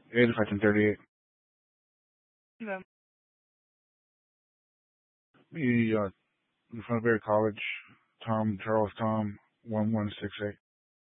851038. Ma'am. The in front of Berry College, Tom Charles Tom 1168.